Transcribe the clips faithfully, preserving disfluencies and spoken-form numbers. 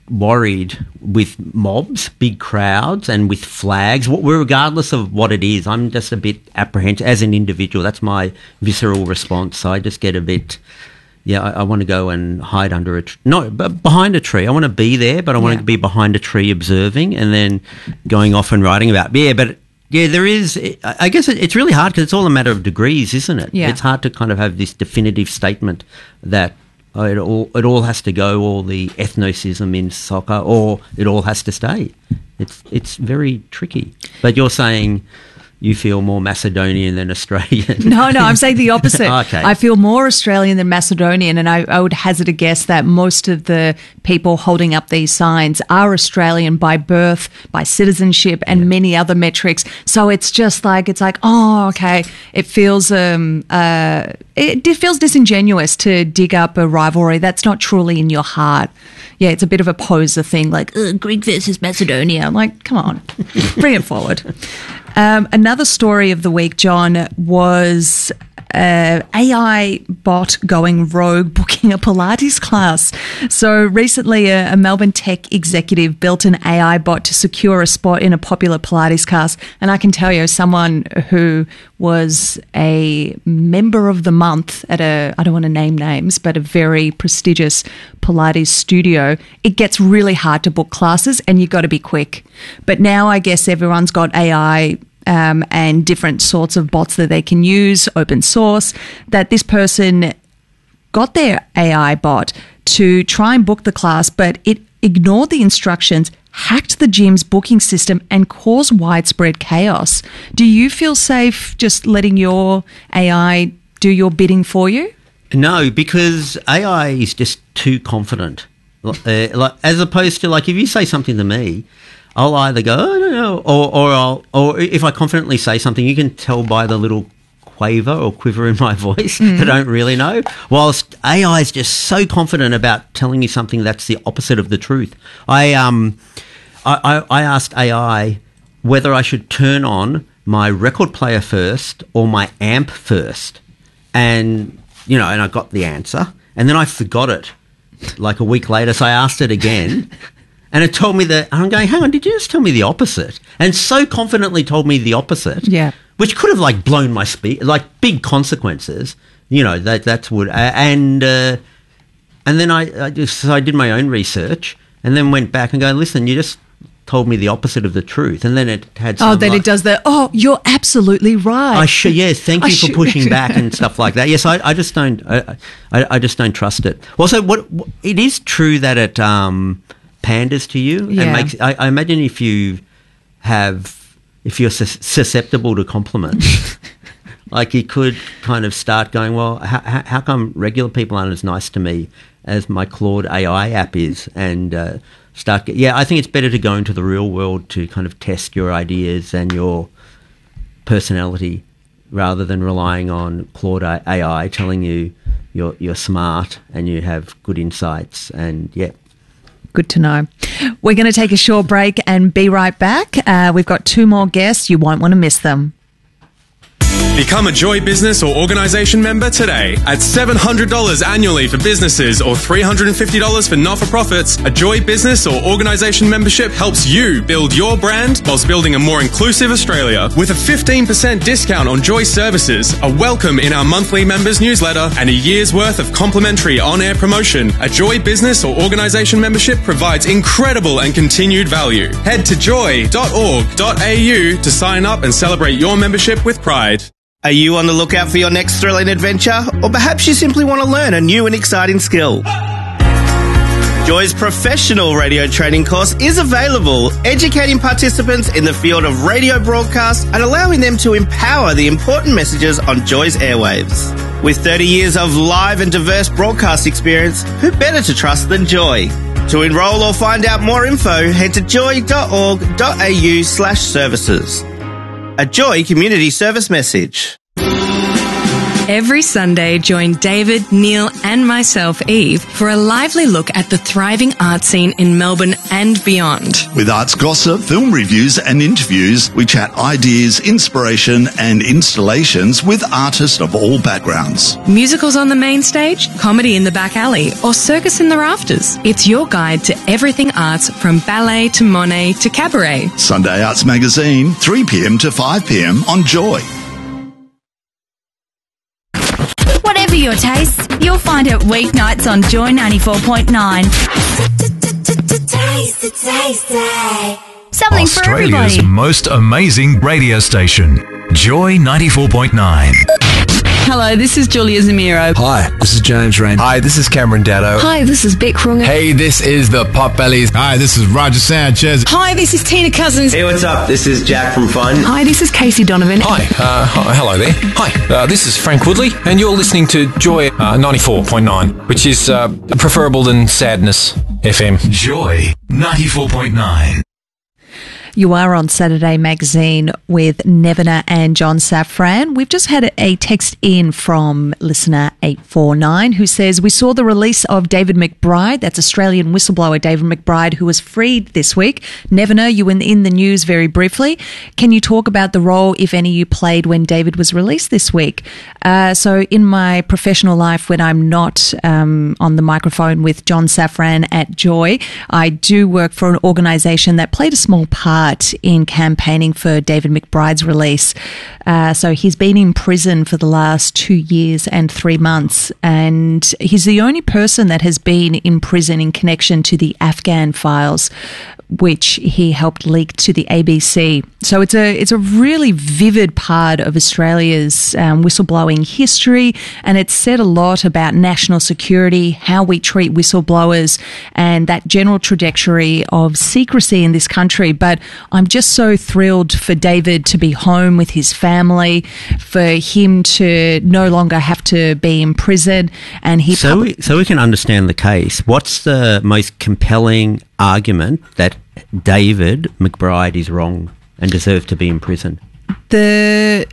worried with mobs, big crowds, and with flags. Regardless of what it is, I'm just a bit apprehensive as an individual. That's my visceral response. So I just get a bit, yeah, I, I want to go and hide under a tree. No, but behind a tree. I want to be there, but I want yeah. to be behind a tree observing and then going off and writing about. Yeah, but yeah, there is. I guess it's really hard because it's all a matter of degrees, isn't it? Yeah. It's hard to kind of have this definitive statement that oh, it all it all has to go, all the ethnocism in soccer, or it all has to stay. It's it's very tricky. But you're saying you feel more Macedonian than Australian. No, no, I'm saying the opposite. Okay. I feel more Australian than Macedonian, and I, I would hazard a guess that most of the people holding up these signs are Australian by birth, by citizenship, and yeah. many other metrics. So it's just like, it's like, oh, okay, it feels um uh it, it feels disingenuous to dig up a rivalry that's not truly in your heart. Yeah, it's a bit of a poser thing, like Greek versus Macedonia. I'm like, come on, bring it forward. Um, another story of the week, John, was uh, A I bot going rogue booking a Pilates class. So recently a, a Melbourne tech executive built an A I bot to secure a spot in a popular Pilates class. And I can tell you, someone who was a member of the month at a, I don't want to name names, but a very prestigious Pilates studio, it gets really hard to book classes and you've got to be quick. But now I guess everyone's got A I um, and different sorts of bots that they can use, open source, that this person got their A I bot to try and book the class, but it ignored the instructions, hacked the gym's booking system and caused widespread chaos. Do you feel safe just letting your A I do your bidding for you? No, because A I is just too confident. Uh, like, as opposed to, like, if you say something to me, I'll either go, oh, no, no, or, or I'll, or if I confidently say something, you can tell by the little quaver or quiver in my voice mm. that I don't really know. Whilst A I is just so confident about telling me something that's the opposite of the truth. I um, I, I, I asked A I whether I should turn on my record player first or my amp first, and you know, and I got the answer, and then I forgot it like a week later, so I asked it again. And it told me that, I'm going, hang on, did you just tell me the opposite? And so confidently told me the opposite, yeah, which could have, like, blown my speed, like, big consequences, you know, that that's would, uh, and uh, and then I, I just, so I did my own research and then went back and go, listen, you just told me the opposite of the truth. And then it had some, oh, then like, it does the, oh, you're absolutely right. I should, yes, thank you I for should. pushing back and stuff like that. Yes, I, I just don't, I, I, I just don't trust it. Also, what, what it is true that it um, panders to you yeah. and makes. I, I imagine if you have, if you're sus- susceptible to compliments, like it could kind of start going, well, how, how come regular people aren't as nice to me as my Claude A I app is, and uh, start. Yeah, I think it's better to go into the real world to kind of test your ideas and your personality rather than relying on Claude A I telling you you're you're smart and you have good insights. And yeah. Good to know. We're going to take a short break and be right back. Uh, we've got two more guests. You won't want to miss them. Become a Joy Business or Organisation member today. At seven hundred dollars annually for businesses or three hundred fifty dollars for not-for-profits, a Joy Business or Organisation membership helps you build your brand whilst building a more inclusive Australia. With a fifteen percent discount on Joy services, a welcome in our monthly members newsletter, and a year's worth of complimentary on-air promotion, a Joy Business or Organisation membership provides incredible and continued value. Head to joy dot org dot a u to sign up and celebrate your membership with pride. Are you on the lookout for your next thrilling adventure? Or perhaps you simply want to learn a new and exciting skill? Joy's professional radio training course is available, educating participants in the field of radio broadcast and allowing them to empower the important messages on Joy's airwaves. With thirty years of live and diverse broadcast experience, who better to trust than Joy? To enrol or find out more info, head to joy dot org dot a u slash services. A Joy community service message. Every Sunday, join David, Neil and myself, Eve, for a lively look at the thriving art scene in Melbourne and beyond. With arts gossip, film reviews and interviews, we chat ideas, inspiration and installations with artists of all backgrounds. Musicals on the main stage, comedy in the back alley, or circus in the rafters. It's your guide to everything arts, from ballet to Monet to cabaret. Sunday Arts Magazine, three p.m. to five p.m. on Joy. Whatever your taste, you'll find it weeknights on Joy ninety-four point nine. Something for everybody. Australia's most amazing radio station, Joy ninety-four point nine. Hello, this is Julia Zamiro. Hi, this is James Rain. Hi, this is Cameron Daddo. Hi, this is Beck Runger. Hey, this is the Pop Bellies. Hi, this is Roger Sanchez. Hi, this is Tina Cousins. Hey, what's up? This is Jack from Fun. Hi, this is Casey Donovan. Hi, uh, hi hello there. Hi, uh, this is Frank Woodley, and you're listening to Joy uh, ninety-four point nine, which is uh, preferable than Sadness F M. Joy ninety-four point nine. You are on Saturday Magazine with Nevena and John Safran. We've just had a text in from listener eight four nine who says, we saw the release of David McBride, that's Australian whistleblower David McBride, who was freed this week. Nevena, you were in the news very briefly. Can you talk about the role, if any, you played when David was released this week? Uh, so in my professional life, when I'm not um, on the microphone with John Safran at Joy, I do work for an organisation that played a small part in campaigning for David McBride's release. Uh, so he's been in prison for the last two years and three months, and he's the only person that has been in prison in connection to the Afghan files, which he helped leak to the A B C. So it's a it's a really vivid part of Australia's um, whistleblowing history, and it's said a lot about national security, how we treat whistleblowers, and that general trajectory of secrecy in this country. But I'm just so thrilled for David to be home with his family, for him to no longer have to be in prison. And he so, we, so we can understand the case. What's the most compelling argument that David McBride is wrong and deserves to be in prison? The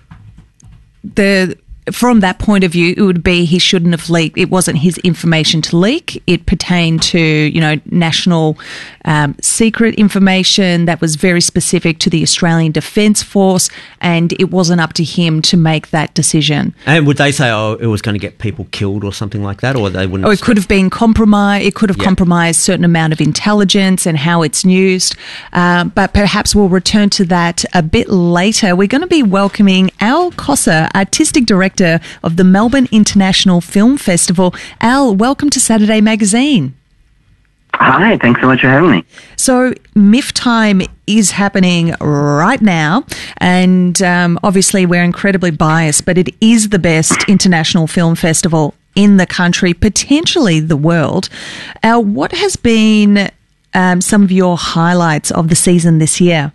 the from that point of view, it would be he shouldn't have leaked. It wasn't his information to leak. It pertained to, you know, national um, secret information that was very specific to the Australian Defence Force, and it wasn't up to him to make that decision. And would they say, oh, it was going to get people killed or something like that, or they wouldn't? Oh, it could have been compromised. It could have yeah. compromised a certain amount of intelligence and how it's used. Uh, but perhaps we'll return to that a bit later. We're going to be welcoming Al Cossa, Artistic Director of the Melbourne International Film Festival. Al, welcome to Saturday Magazine. Hi, thanks so much for having me. So, M I F time is happening right now, and um, obviously we're incredibly biased, but it is the best international film festival in the country, potentially the world. Al, what has been um, some of your highlights of the season this year?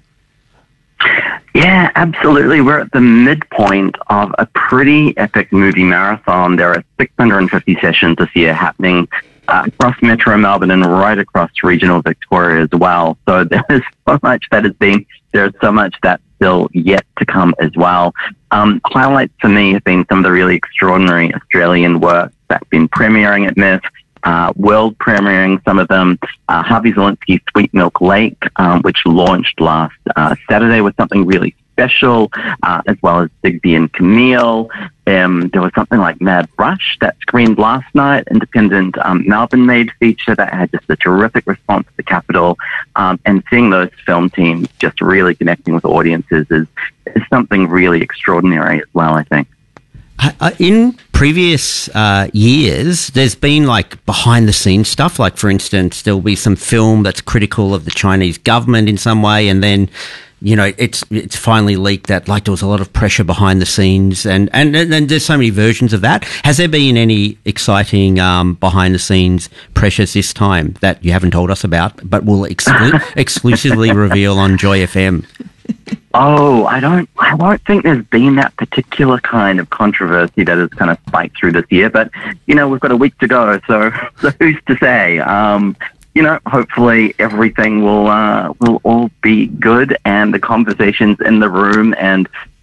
Yeah, absolutely. We're at the midpoint of a pretty epic movie marathon. There are six hundred fifty sessions this year happening uh, across Metro Melbourne and right across regional Victoria as well. So there's so much that has been, there's so much that's still yet to come as well. Um, highlights for me have been some of the really extraordinary Australian work that's been premiering at M I F. Uh, world premiering some of them. Uh, Harvey Zielinski's Sweet Milk Lake, um, which launched last uh, Saturday, was something really special, uh, as well as Digby and Camille. Um, there was something like Mad Rush that screened last night, independent um, Melbourne-made feature that had just a terrific response to the Capitol. Um, and seeing those film teams just really connecting with audiences is, is something really extraordinary as well, I think. Uh, in previous uh, years, there's been like behind the scenes stuff. Like, for instance, there'll be some film that's critical of the Chinese government in some way, and then, you know, it's it's finally leaked that like there was a lot of pressure behind the scenes, and and, and there's so many versions of that. Has there been any exciting um, behind the scenes pressures this time that you haven't told us about, but will exclu- exclusively reveal on Joy F M? Oh, I don't, I don't think there's been that particular kind of controversy that has kind of spiked through this year, but, you know, we've got a week to go, so, so who's to say? Um, you know, hopefully everything will, uh, will all be good, and the conversations in the room and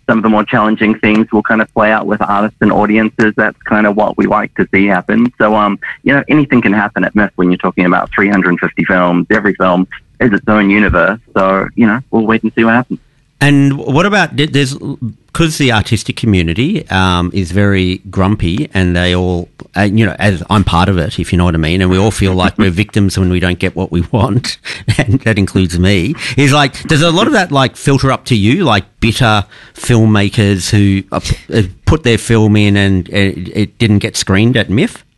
some of the more challenging things will kind of play out with artists and audiences. That's kind of what we like to see happen. So, um, you know, anything can happen at M I F when you're talking about three hundred fifty films. Every film is its own universe. So, you know, we'll wait and see what happens. And what about, there's, because the artistic community um, is very grumpy and they all, uh, you know, as I'm part of it, if you know what I mean, and we all feel like we're victims when we don't get what we want, and that includes me, is like, does a lot of that like filter up to you, like bitter filmmakers who uh, put their film in and it, it didn't get screened at M I F?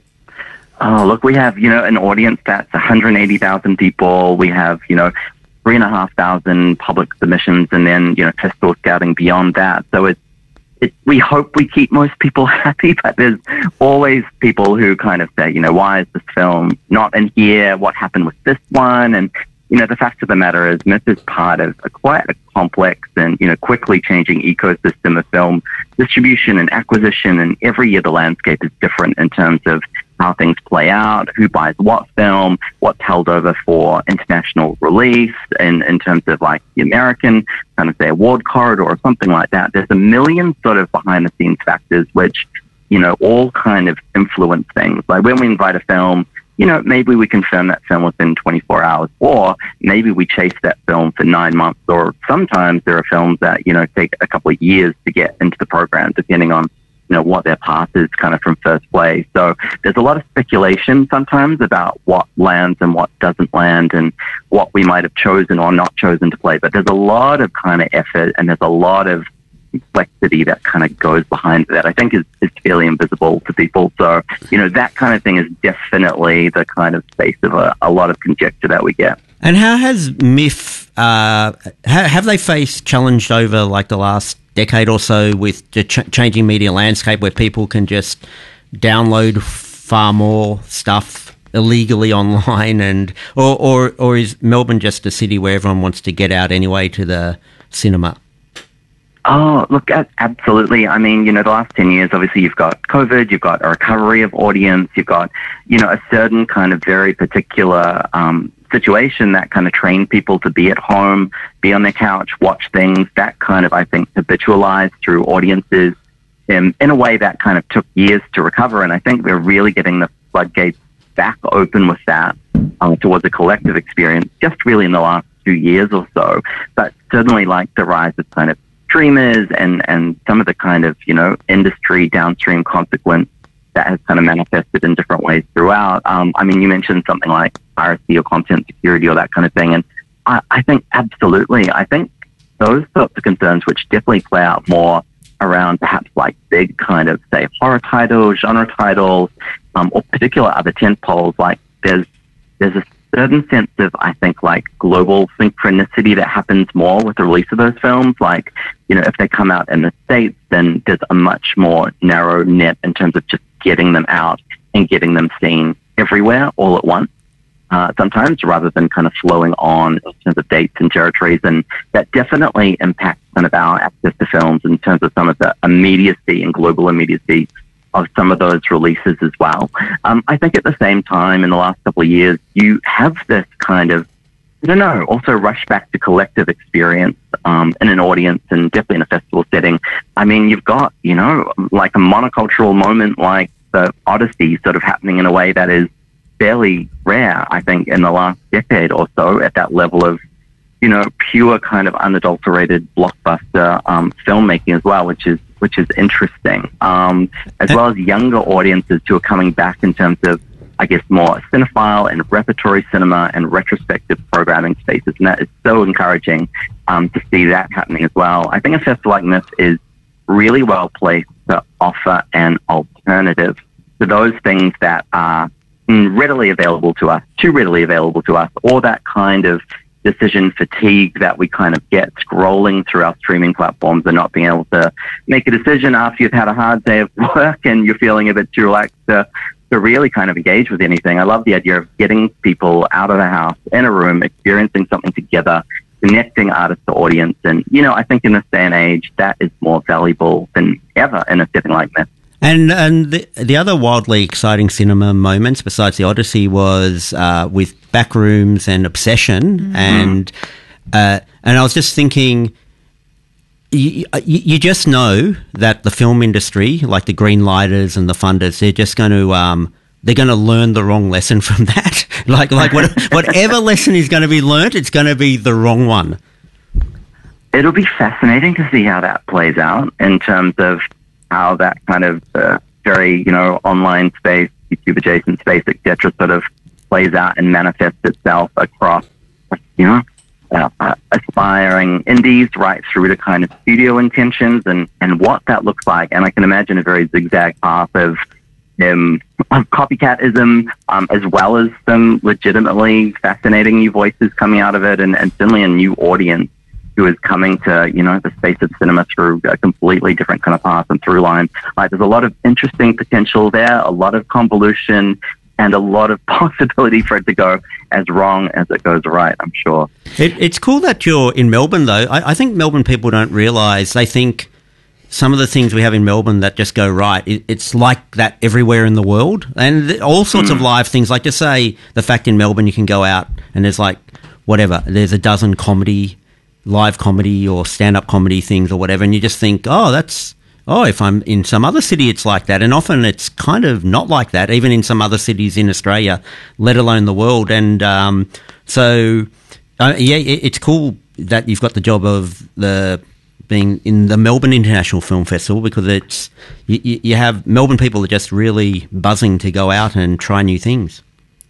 Oh, look, we have, you know, an audience that's one hundred eighty thousand people. We have, you know, three and a half thousand public submissions, and then, you know, festival scouting beyond that. So it's, it, we hope we keep most people happy, but there's always people who kind of say, you know, why is this film not in here? What happened with this one? And, you know, the fact of the matter is M I F is part of a quite a complex and, you know, quickly changing ecosystem of film distribution and acquisition. And every year the landscape is different in terms of how things play out, who buys what film, what's held over for international release, and in terms of like the American kind of say award corridor or something like that. There's a million sort of behind the scenes factors which, you know, all kind of influence things. Like when we invite a film, you know, maybe we confirm that film within twenty-four hours, or maybe we chase that film for nine months, or sometimes there are films that, you know, take a couple of years to get into the program, depending on, you know, what their path is kind of from first play. So there's a lot of speculation sometimes about what lands and what doesn't land and what we might have chosen or not chosen to play. But there's a lot of kind of effort and there's a lot of complexity that kind of goes behind that I think is, is fairly invisible to people. So, you know, that kind of thing is definitely the kind of space of a, a lot of conjecture that we get. And how has M I F, uh, ha- have they faced challenge over like the last decade or so with the ch- changing media landscape where people can just download far more stuff illegally online, and or, or, or is Melbourne just a city where everyone wants to get out anyway to the cinema? Oh, look, absolutely. I mean, you know, the last ten years, obviously you've got COVID, you've got a recovery of audience, you've got, you know, a certain kind of very particular um, situation that kind of trained people to be at home, be on their couch, watch things. That kind of, I think, habitualized through audiences in, in a way that kind of took years to recover. And I think we're really getting the floodgates back open with that um, towards a collective experience just really in the last two years or so. But certainly like the rise of kind of streamers and, and some of the kind of, you know, industry downstream consequence that has kind of manifested in different ways throughout. Um, I mean, you mentioned something like piracy or content security or that kind of thing. And I, I think absolutely, I think those sorts of concerns, which definitely play out more around perhaps like big kind of, say, horror titles, genre titles, um, or particular other tentpoles, like there's, there's a certain sense of, I think, like global synchronicity that happens more with the release of those films. Like, you know, if they come out in the States, then there's a much more narrow net in terms of just getting them out and getting them seen everywhere all at once, uh, sometimes, rather than kind of flowing on in terms of dates and territories. And that definitely impacts kind of our access to films in terms of some of the immediacy and global immediacy of some of those releases as well. Um, I think at the same time, in the last couple of years, you have this kind of, I don't know, also rush back to collective experience um, in an audience and definitely in a festival setting. I mean, you've got, you know, like a monocultural moment like the Odyssey sort of happening in a way that is fairly rare, I think, in the last decade or so at that level of, you know, pure kind of unadulterated blockbuster um, filmmaking as well, which is which is interesting, um, as well as younger audiences who are coming back in terms of, I guess, more cinephile and repertory cinema and retrospective programming spaces. And that is so encouraging um, to see that happening as well. I think a festival like M I F is really well placed to offer an alternative to those things that are readily available to us, too readily available to us, or that kind of decision fatigue that we kind of get scrolling through our streaming platforms and not being able to make a decision after you've had a hard day of work and you're feeling a bit too relaxed to, to really kind of engage with anything. I love the idea of getting people out of the house, in a room, experiencing something together, connecting artist to audience. And, you know, I think in this day and age, that is more valuable than ever in a setting like this. And and the, the other wildly exciting cinema moments besides the Odyssey was uh, with Backrooms and Obsession, mm-hmm. and uh, and I was just thinking, you, you, you just know that the film industry, like the green lighters and the funders, they're just going to um, they're going to learn the wrong lesson from that. like like what, whatever lesson is going to be learnt, it's going to be the wrong one. It'll be fascinating to see how that plays out in terms of how that kind of uh, very, you know, online space, YouTube adjacent space, et cetera, sort of plays out and manifests itself across, you know, uh, uh, aspiring indies right through to kind of studio intentions and, and what that looks like. And I can imagine a very zigzag path of, um, of copycatism, um, as well as some legitimately fascinating new voices coming out of it, and, and certainly a new audience who is coming to, you know, the space of cinema through a completely different kind of path and through line. Like, there's a lot of interesting potential there, a lot of convolution, and a lot of possibility for it to go as wrong as it goes right, I'm sure. It, it's cool that you're in Melbourne, though. I, I think Melbourne people don't realise, they think some of the things we have in Melbourne that just go right, it, it's like that everywhere in the world. And th- all sorts mm. of live things, like, just say the fact in Melbourne you can go out and there's like, whatever, there's a dozen comedy live comedy or stand-up comedy things or whatever, and you just think, oh, that's, oh, if I'm in some other city, it's like that. And often it's kind of not like that, even in some other cities in Australia, let alone the world. And um, so, uh, yeah, it, it's cool that you've got the job of the being in the Melbourne International Film Festival, because it's you, you have Melbourne people are just really buzzing to go out and try new things.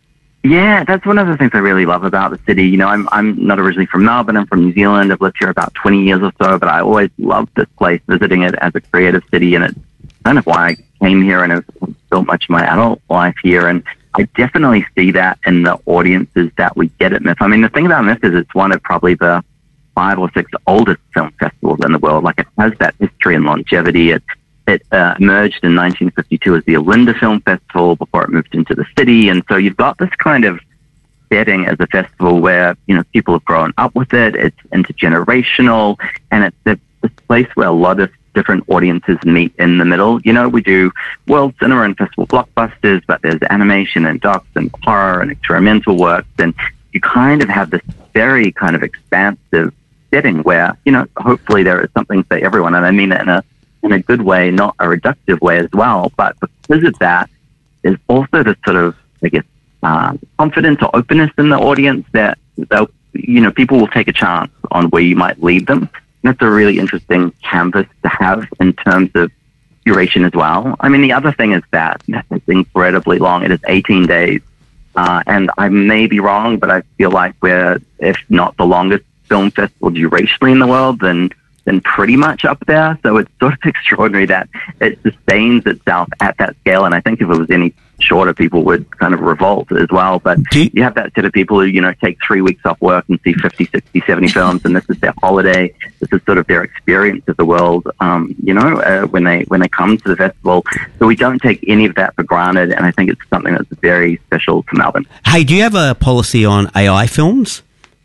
Yeah, that's one of the things I really love about the city. You know, I'm I'm not originally from Melbourne. I'm from New Zealand. I've lived here about twenty years or so, but I always loved this place, visiting it as a creative city, and it's kind of why I came here and have built much of my adult life here. And I definitely see that in the audiences that we get at M I F. I mean, the thing about M I F is it's one of probably the five or six oldest film festivals in the world. Like, it has that history and longevity. It It uh, emerged in nineteen fifty-two as the Olinda Film Festival before it moved into the city. And so you've got this kind of setting as a festival where, you know, people have grown up with it. It's intergenerational, and it's the, this place where a lot of different audiences meet in the middle. You know, we do world cinema and festival blockbusters, but there's animation and docs and horror and experimental works. And you kind of have this very kind of expansive setting where, you know, hopefully there is something for everyone. And I mean it in a in a good way, not a reductive way as well. But because of that, there's also this sort of, I guess, uh, confidence or openness in the audience that they'll, you know, people will take a chance on where you might lead them. And that's a really interesting canvas to have in terms of curation as well. I mean, the other thing is that it's incredibly long. It is eighteen days. Uh, and I may be wrong, but I feel like we're, if not the longest film festival durationally in the world, then and pretty much up there. So it's sort of extraordinary that it sustains itself at that scale. And I think if it was any shorter, people would kind of revolt as well. But you-, you have that set of people who, you know, take three weeks off work and see fifty, sixty, seventy films, and this is their holiday. This is sort of their experience of the world, um, you know, uh, when they when they come to the festival. So we don't take any of that for granted, and I think it's something that's very special to Melbourne. Hey, do you have a policy on A I films?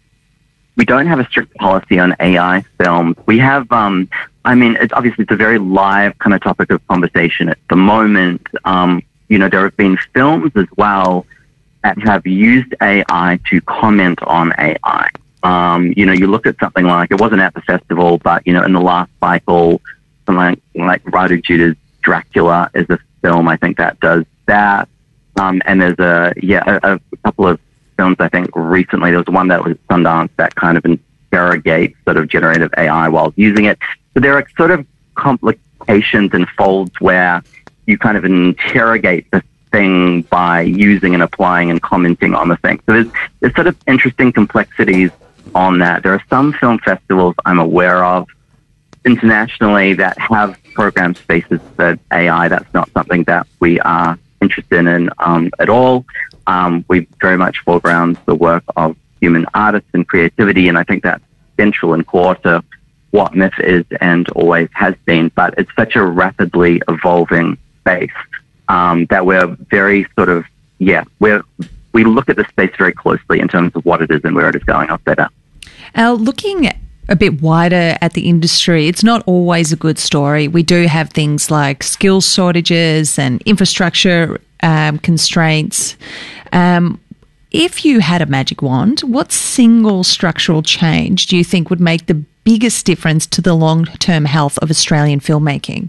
We don't have a strict policy on A I films. We have, um, I mean, it's obviously it's a very live kind of topic of conversation at the moment. Um, you know, there have been films as well that have used A I to comment on A I. Um, you know, you look at something like, it wasn't at the festival, but, you know, in the last cycle, something like, like Radu Juda's Dracula is a film, I think, that does that. Um, and there's a, yeah, a, a couple of films, I think recently there was one that was Sundance that kind of interrogates sort of generative A I while using it. So there are sort of complications and folds where you kind of interrogate the thing by using and applying and commenting on the thing. So there's, there's sort of interesting complexities on that. There are some film festivals I'm aware of internationally that have program spaces for A I. That's not something that we are interested in um, at all. Um, we very much foreground the work of human artists and creativity, and I think that's central and core to what M I F is and always has been. But it's such a rapidly evolving space um, that we're very sort of, yeah, we're, we look at the space very closely in terms of what it is and where it is going. I'll say that. Al, looking a bit wider at the industry, it's not always a good story. We do have things like skills shortages and infrastructure um, constraints. Um, if you had a magic wand, what single structural change do you think would make the biggest difference to the long-term health of Australian filmmaking?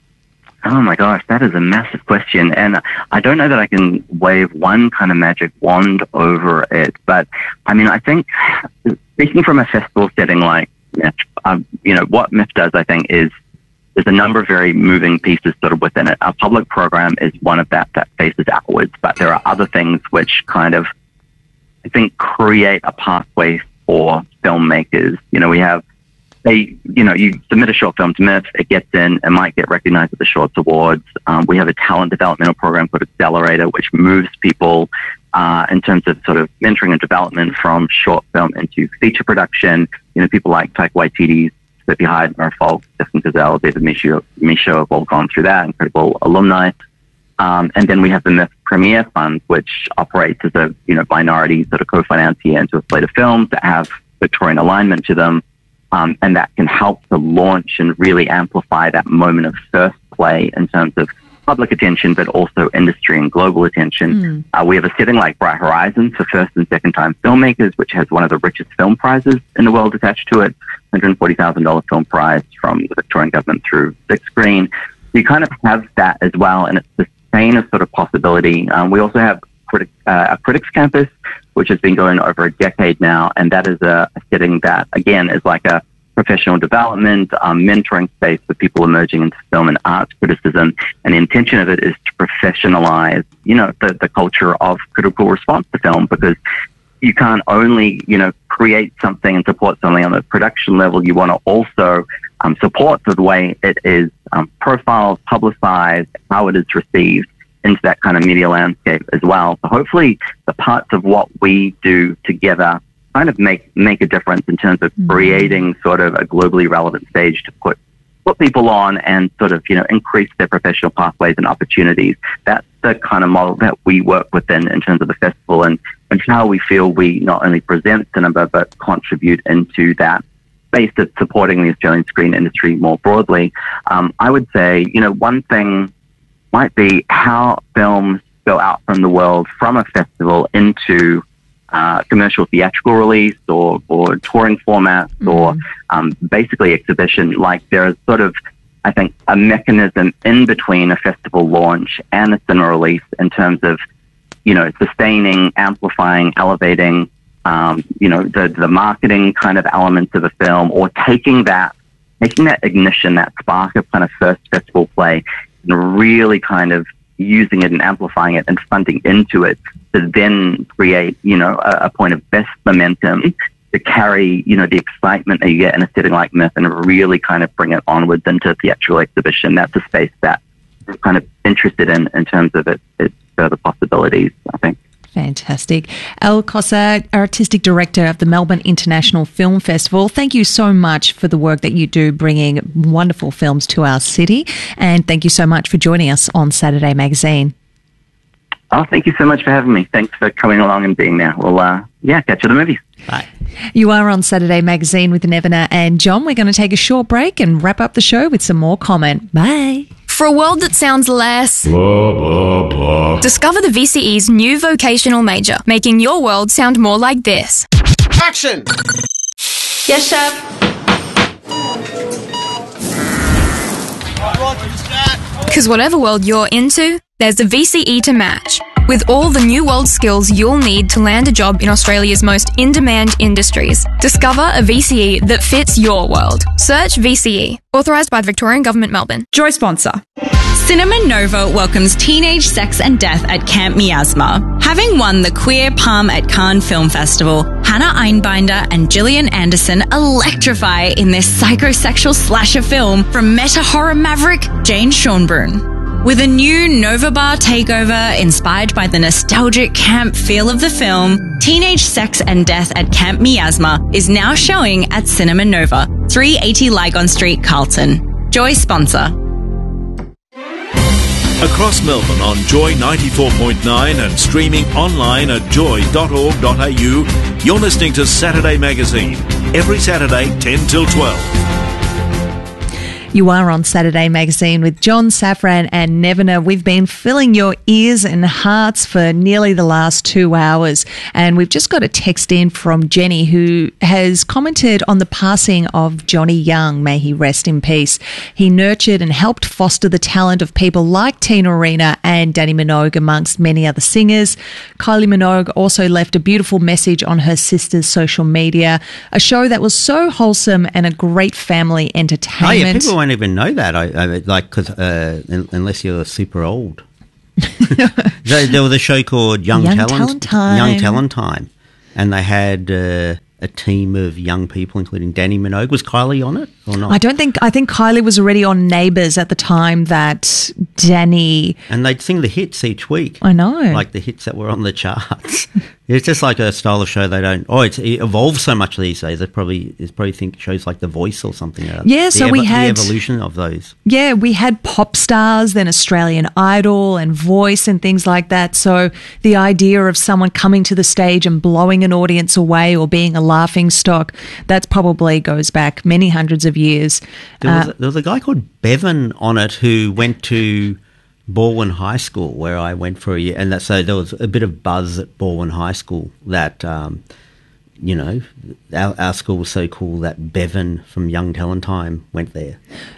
Oh my gosh, that is a massive question. And I don't know that I can wave one kind of magic wand over it. But I mean, I think speaking from a festival setting like MIFF, um, you know, what MIFF does, I think, is there's a number of very moving pieces sort of within it. Our public program is one of that that faces outwards, but there are other things which kind of, I think, create a pathway for filmmakers. You know, we have They, you know, you submit a short film to MIFF, it gets in, it might get recognized at the Shorts Awards. Um, we have a talent developmental program called Accelerator, which moves people uh, in terms of sort of mentoring and development from short film into feature production. You know, people like Taika Waititi, Sleepy Hyde, Murph Folk, Stephen Gazelle, David Michaud, Michaud have all gone through that, incredible alumni. Um, and then we have the MIFF Premier Fund, which operates as a, you know, minority sort of co-financier into a slate of films that have Victorian alignment to them. Um, and that can help to launch and really amplify that moment of first play in terms of public attention, but also industry and global attention. Mm. Uh, we have a setting like Bright Horizons for first and second time filmmakers, which has one of the richest film prizes in the world attached to it, one hundred forty thousand dollars film prize from the Victorian government through Big Screen. So you kind of have that as well, and it's the same as sort of possibility. Um, we also have critic, uh, a Critics Campus, which has been going over a decade now, and that is a, a setting that, again, is like a professional development, um, mentoring space for people emerging into film and arts criticism. And the intention of it is to professionalize, you know, the, the culture of critical response to film, because you can't only, you know, create something and support something on the production level. You want to also um, support the way it is um, profiled, publicized, how it is received into that kind of media landscape as well. So hopefully the parts of what we do together kind of make make a difference in terms of creating sort of a globally relevant stage to put put people on and sort of, you know, increase their professional pathways and opportunities. That's the kind of model that we work within in terms of the festival, and, and how we feel we not only present cinema but contribute into that space that's supporting the Australian screen industry more broadly. Um, I would say, you know, one thing might be how films go out from the world from a festival into uh, commercial theatrical release or, or touring formats mm-hmm. or um, basically exhibition. Like there is sort of, I think, a mechanism in between a festival launch and a cinema release in terms of, you know, sustaining, amplifying, elevating, um, you know, the, the marketing kind of elements of a film, or taking that, taking that ignition, that spark of kind of first festival play, and really kind of using it and amplifying it and funding into it to then create, you know, a, a point of best momentum to carry, you know, the excitement that you get in a setting like MIFF and really kind of bring it onwards into theatrical exhibition. That's a space that we're kind of interested in in terms of its, its further possibilities, I think. Fantastic. Elle Cossa, Artistic Director of the Melbourne International Film Festival, thank you so much for the work that you do bringing wonderful films to our city, and thank you so much for joining us on Saturday Magazine. Oh, thank you so much for having me. Thanks for coming along and being there. Well, uh, yeah, catch you at the movies. Bye. You are on Saturday Magazine with Nevena and John. We're going to take a short break and wrap up the show with some more comment. Bye. For a world that sounds less... Blah, blah, blah. Discover the V C E's new vocational major, making your world sound more like this. Action! Yes, Chef. Because whatever world you're into, there's the V C E to match. With all the new world skills you'll need to land a job in Australia's most in-demand industries. Discover a V C E that fits your world. Search V C E. Authorised by the Victorian Government, Melbourne. Joy sponsor. Cinema Nova welcomes Teenage Sex and Death at Camp Miasma. Having won the Queer Palm at Cannes Film Festival, Hannah Einbinder and Gillian Anderson electrify in their psychosexual slasher film from meta-horror maverick Jane Schonbrun. With a new Nova Bar takeover inspired by the nostalgic camp feel of the film, Teenage Sex and Death at Camp Miasma is now showing at Cinema Nova, three eighty Lygon Street, Carlton. Joy sponsor. Across Melbourne on Joy ninety-four point nine and streaming online at joy dot org dot a u, you're listening to Saturday Magazine, every Saturday ten till twelve. You are on Saturday Magazine with John Safran and Nevena. We've been filling your ears and hearts for nearly the last two hours. And we've just got a text in from Jenny, who has commented on the passing of Johnny Young. May he rest in peace. He nurtured and helped foster the talent of people like Tina Arena and Danny Minogue, amongst many other singers. Kylie Minogue also left a beautiful message on her sister's social media. A show that was so wholesome and a great family entertainment. Oh, yeah, people won't even know that, I, I like, cause, uh, unless you're super old. there, there was a show called Young, Young Talent, Talent Time. Young Talent Time, and they had uh, a team of young people, including Danny Minogue. Was Kylie on it or not? I don't think. I think Kylie was already on Neighbours at the time that Danny. And they'd sing the hits each week. I know, like the hits that were on the charts. It's just like a style of show they don't. Oh, it's, it evolves so much these days. They probably is probably think shows like The Voice or something. Uh, Yeah, so the we evo- had the evolution of those. Yeah, we had pop stars, then Australian Idol and Voice and things like that. So the idea of someone coming to the stage and blowing an audience away or being a laughing stock, that's probably goes back many hundreds of years. There was, Uh, a, there was a guy called Bevan on it who went to Balwyn High School, where I went for a year, and that, so there was a bit of buzz at Balwyn High School that, um, you know, our, our school was so cool that Bevan from Young Talent Time went there.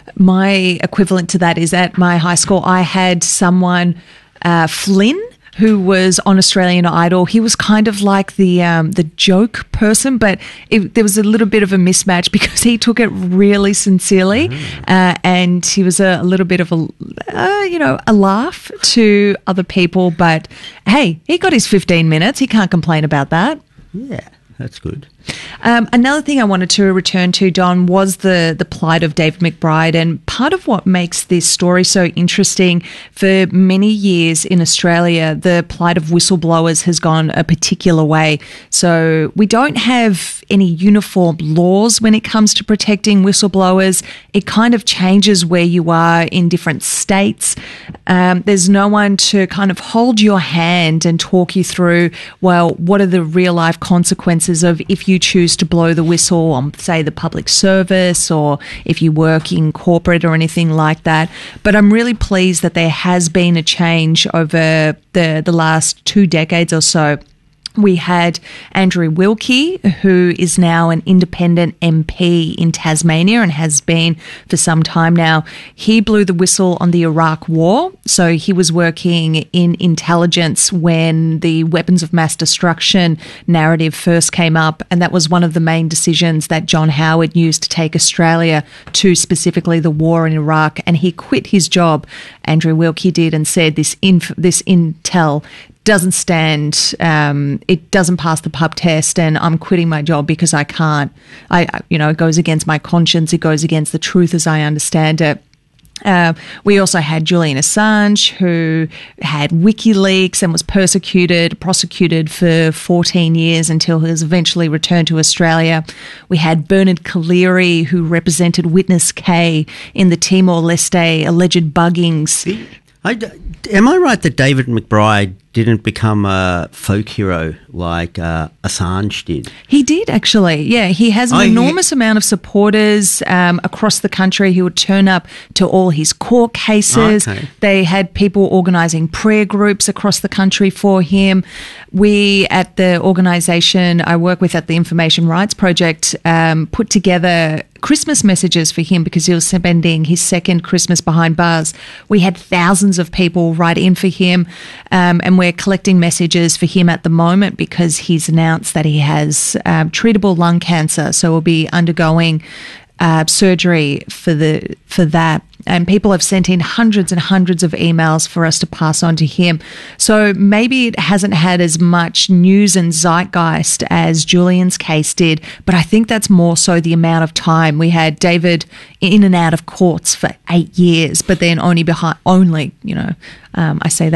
My equivalent to that is at my high school, I had someone, uh, Flynn, who was on Australian Idol. He was kind of like the um, the joke person, but it, there was a little bit of a mismatch because he took it really sincerely, mm. uh, and he was a, a little bit of a uh, you know a laugh to other people. But hey, he got his fifteen minutes. He can't complain about that. Yeah, that's good. Um, another thing I wanted to return to, Don, was the, the plight of David McBride. And part of what makes this story so interesting, for many years in Australia, the plight of whistleblowers has gone a particular way. So we don't have any uniform laws when it comes to protecting whistleblowers. It kind of changes where you are in different states. Um, there's no one to kind of hold your hand and talk you through, well, what are the real life consequences of if you choose to blow the whistle on, say, the public service, or if you work in corporate or anything like that. But I'm really pleased that there has been a change over the, the last two decades or so. We had Andrew Wilkie, who is now an independent M P in Tasmania and has been for some time now. He blew the whistle on the Iraq War. So he was working in intelligence when the weapons of mass destruction narrative first came up. And that was one of the main decisions that John Howard used to take Australia to, specifically the war in Iraq. And he quit his job, Andrew Wilkie did, and said this inf- this intel doesn't stand, um, it doesn't pass the pub test, and I'm quitting my job because I can't. I, you know, it goes against my conscience. It goes against the truth as I understand it. Uh, we also had Julian Assange, who had WikiLeaks and was persecuted, prosecuted for fourteen years until he was eventually returned to Australia. We had Bernard Collaery, who represented Witness K in the Timor-Leste alleged buggings. I, am I right that David McBride didn't become a folk hero like uh, Assange did? He did, actually. Yeah, he has an oh, enormous he... amount of supporters um, across the country who would turn up to all his court cases. Okay. They had people organising prayer groups across the country for him. We, at the organisation I work with at the Information Rights Project, um, put together Christmas messages for him because he was spending his second Christmas behind bars. We had thousands of people write in for him, um, and we're collecting messages for him at the moment because he's announced that he has um, treatable lung cancer, so we'll be undergoing uh, surgery for the for that. And people have sent in hundreds and hundreds of emails for us to pass on to him. So maybe it hasn't had as much news and zeitgeist as Julian's case did, but I think that's more so the amount of time. We had David in and out of courts for eight years, but then only behind, only, you know, um, I say that with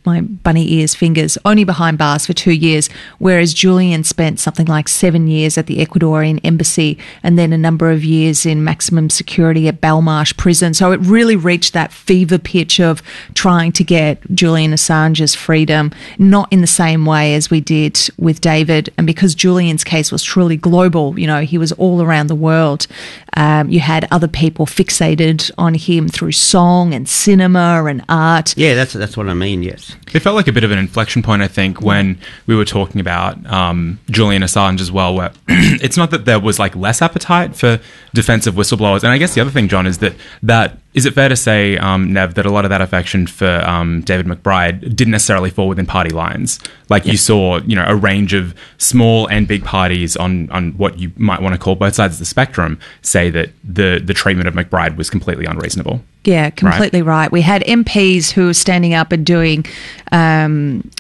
my bunny ears, fingers, only behind bars for two years, whereas Julian spent something like seven years at the Ecuadorian embassy and then a number of years in maximum security at Belmarsh prison. So it really reached that fever pitch of trying to get Julian Assange's freedom, not in the same way as we did with David. And because Julian's case was truly global, you know, he was all around the world. Um, you had other people fixated on him through song and cinema and art. Yeah, that's that's what I mean, yes. It felt like a bit of an inflection point, I think, when we were talking about um, Julian Assange as well, where it's not that there was like less appetite for defensive whistleblowers. And I guess the other thing, John, is that that is it fair to say, um, Nev, that a lot of that affection for um, David McBride didn't necessarily fall within party lines? Like yeah. you saw, you know, a range of small and big parties on, on what you might want to call both sides of the spectrum say that the, the treatment of McBride was completely unreasonable. Yeah, completely right. right. We had M Ps who were standing up and doing um,